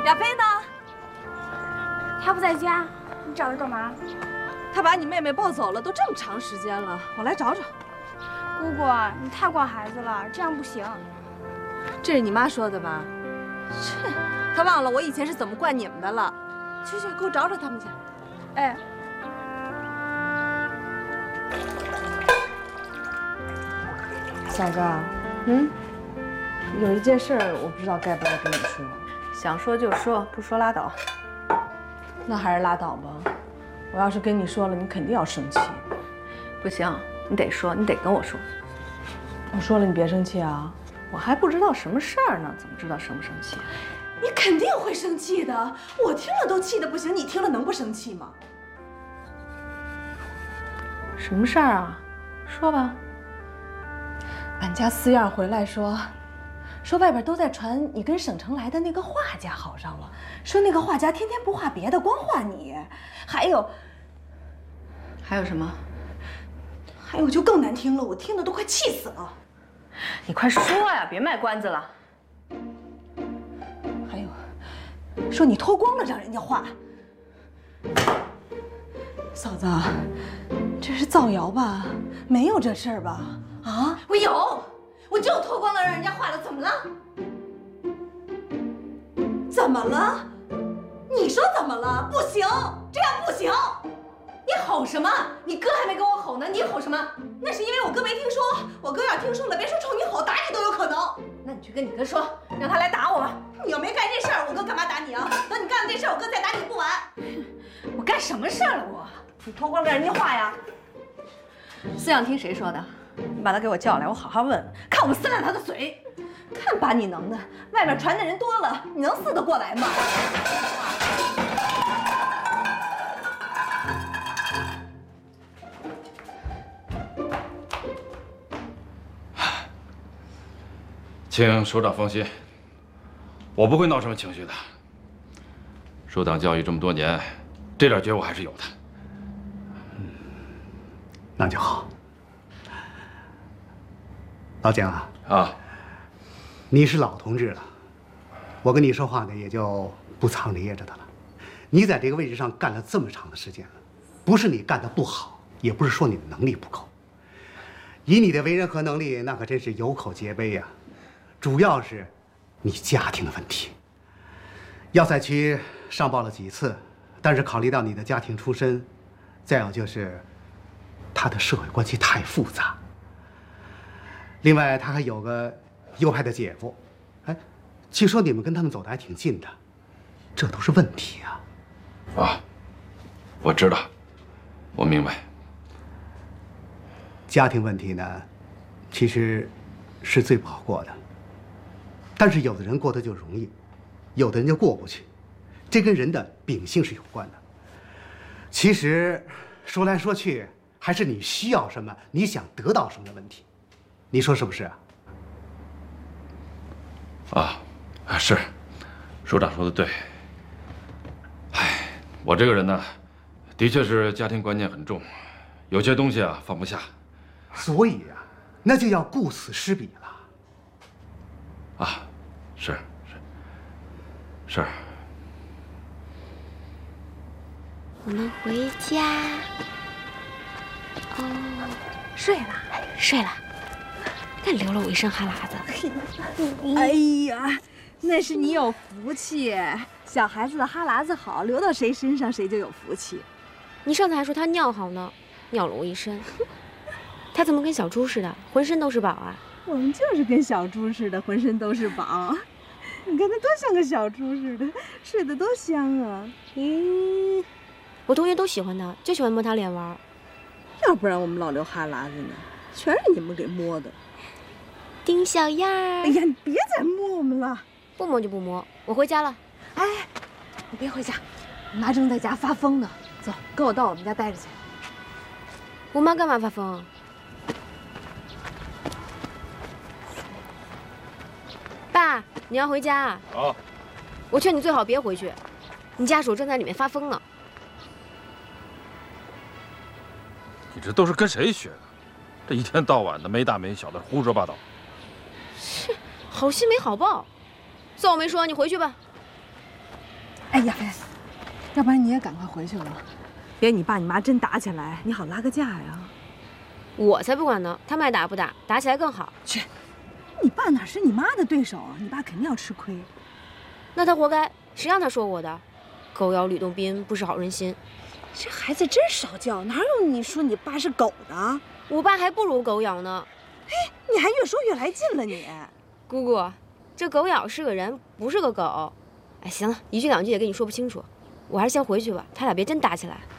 亚飞呢？ 他不在家，你找他干嘛？ 他把你妹妹抱走了，都这么长时间了，我来找找。 姑姑，你太惯孩子了，这样不行。 这是你妈说的吧？切，她忘了我以前是怎么惯你们的了。去去，给我找找他们去。 哎。 嫂子，有一件事我不知道该不该跟你说， 想说就说，不说拉倒。 那还是拉倒吧。我要是跟你说了，你肯定要生气。 不行，你得说，你得跟我说。 我说了，你别生气啊。 我还不知道什么事儿呢，怎么知道生不生气？ 你肯定会生气的，我听了都气得不行，你听了能不生气吗？ 什么事儿啊？说吧。 俺家四燕回来说外边都在传你跟省城来的那个画家好上了，说那个画家天天不画别的，光画你。还有什么？ 还有就更难听了，我听得都快气死了。 你快说呀，别卖关子了。 还有，说你脱光了让人家画。嫂子，这是造谣吧？没有这事儿吧？ 啊！ 我有，我就脱光了让人家画了，怎么了？怎么了？你说怎么了？不行，这样不行！你吼什么？你哥还没跟我吼呢，你吼什么？那是因为我哥没听说，我哥要听说了，别说冲你吼，打你都有可能。那你去跟你哥说，让他来打我吧。你要没干这事儿，我哥干嘛打你啊？等你干了这事儿，我哥再打你不晚。我干什么事儿了我？你脱光了让人家画呀？ 思想听谁说的？ 你把他给我叫来，我好好问问， 看我撕烂他的嘴！看把你能的，外面传的人多了，你能撕得过来吗？ 请首长放心，我不会闹什么情绪的。受党教育这么多年，这点觉悟还是有的。 那就好。 老蒋啊，你是老同志了，我跟你说话呢也就不藏着掖着的了。你在这个位置上干了这么长的时间了，不是你干的不好，也不是说你的能力不够。以你的为人和能力，那可真是有口皆碑呀。主要是你家庭的问题。要塞区上报了几次，但是考虑到你的家庭出身，再有就是他的社会关系太复杂。 另外，他还有个右派的姐夫，哎，据说你们跟他们走得还挺近的，这都是问题啊！ 啊，我知道，我明白。 家庭问题呢，其实是最不好过的，但是有的人过得就容易，有的人就过不去，这跟人的秉性是有关的。其实说来说去，还是你需要什么，你想得到什么的问题。 你说是不是啊？ 是，首长说的对。唉，我这个人呢，的确是家庭观念很重，有些东西啊放不下。 所以啊，那就要顾此失彼了。 啊，是。 我们回家。哦，睡了，睡了。 但流了我一身哈喇子。 哎呀，那是你有福气，小孩子的哈喇子好，流到谁身上谁就有福气。 你上次还说他尿好呢，尿了我一身。他怎么跟小猪似的，浑身都是宝啊？ 我们就是跟小猪似的，浑身都是宝。你看他多像个小猪似的，睡得多香啊！ 咦，我同学都喜欢他，就喜欢摸他脸玩。 要不然我们老流哈喇子呢，全是你们给摸的。 丁小燕儿， 哎呀，你别再摸我们了， 不摸就不摸，我回家了。 哎，你别回家，你妈正在家发疯呢。走，跟我到我们家待着去。 我妈干嘛发疯？爸，你要回家啊？ 啊。 我劝你最好别回去，你家属正在里面发疯呢。 你这都是跟谁学的？这一天到晚的没大没小的胡说八道。 是，好心没好报。算我没说，你回去吧。 哎呀，要不然你也赶快回去吧，别你爸你妈真打起来，你好拉个架呀。 我才不管呢，他们爱打不打，打起来更好。 去，你爸哪是你妈的对手啊？你爸肯定要吃亏。 那他活该，谁让他说我的？狗咬吕洞宾，不识好人心。 这孩子真少教，哪有你说你爸是狗的？ 我爸还不如狗咬呢。 你还越说越来劲了你。 姑姑，这狗咬是个人，不是个狗。哎，行了，一句两句也跟你说不清楚，我还是先回去吧，他俩别真打起来。